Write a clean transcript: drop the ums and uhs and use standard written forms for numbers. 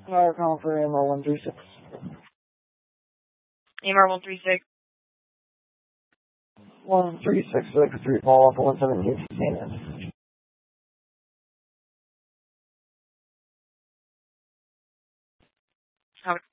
Call for AMR 136. AMR 136. 13663, follow up 178, sustainment. How